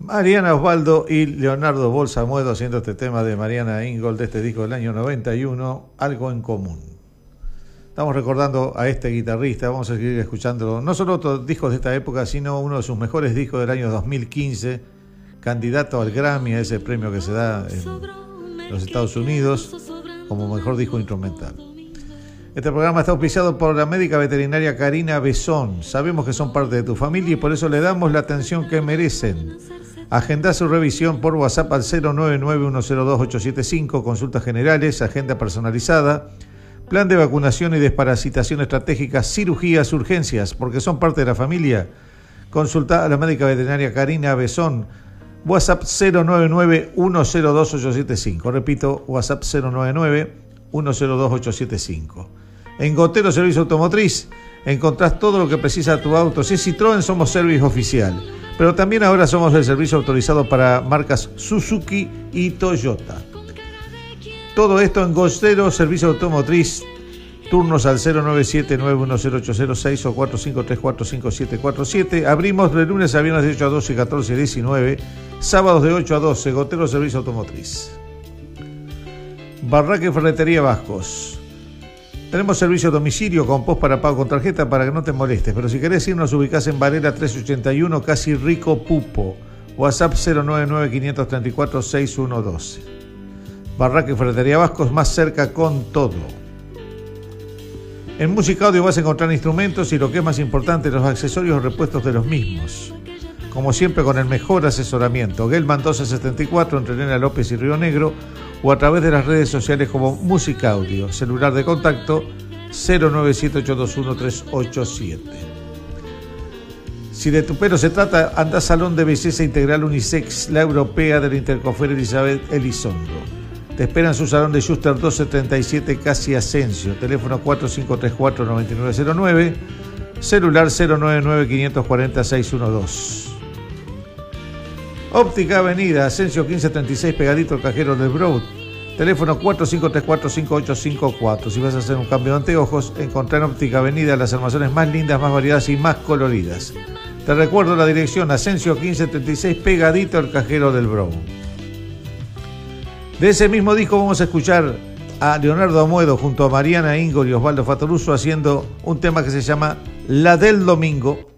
Mariana Osvaldo y Leonardo Bolsamuedo haciendo este tema de Mariana Ingold de este disco del año 91, Algo en Común. Estamos recordando a este guitarrista, vamos a seguir escuchándolo, no solo otros discos de esta época, sino uno de sus mejores discos del año 2015, candidato al Grammy, a ese premio que se da en los Estados Unidos como mejor disco instrumental. Este programa está auspiciado por la médica veterinaria Karina Besón. Sabemos que son parte de tu familia y por eso le damos la atención que merecen. Agenda su revisión por WhatsApp al 099-102-875, consultas generales, agenda personalizada, plan de vacunación y desparasitación estratégica, cirugías, urgencias, porque son parte de la familia. Consulta a la médica veterinaria Karina Besón, WhatsApp 099-102-875. Repito, WhatsApp 099-102-875. En Gotero Servicio Automotriz encontrás todo lo que precisa tu auto. Si es Citroën, somos Service Oficial. Pero también ahora somos el servicio autorizado para marcas Suzuki y Toyota. Todo esto en Gotero Servicio Automotriz. Turnos al 097-910-806 o 4534-5747. Abrimos de lunes a viernes de 8 a 12 y 14 a 19. Sábados de 8 a 12. Gotero Servicio Automotriz. Barraca y Ferretería Vascos. Tenemos servicio a domicilio con post para pago con tarjeta para que no te molestes. Pero si querés ir, nos ubicás en Varela 381, casi Rico Pupo. WhatsApp 099-534-6112. Barraca y Ferretería Vascos, más cerca con todo. En Música Audio vas a encontrar instrumentos y lo que es más importante, los accesorios o repuestos de los mismos. Como siempre, con el mejor asesoramiento. Gelman 1274 entre Elena López y Río Negro, o a través de las redes sociales como Música Audio. Celular de contacto 097-821-387. Si de tu pelo se trata, anda a Salón de Belleza Integral Unisex, la europea de la Intercofer Elizabeth Elizondo. Te espera en su salón de Schuster 1237, casi Asensio. Teléfono 4534-9909. Celular 099-540-612. Óptica Avenida, Asensio 1536, pegadito al cajero del Broad. Teléfono 4534-5854. Si vas a hacer un cambio de anteojos, encontrá en Óptica Avenida las armazones más lindas, más variadas y más coloridas. Te recuerdo la dirección, Asensio 1536, pegadito al cajero del Broad. De ese mismo disco vamos a escuchar a Leonardo Amuedo junto a Mariana Ingold y Osvaldo Fatoruso haciendo un tema que se llama La del Domingo.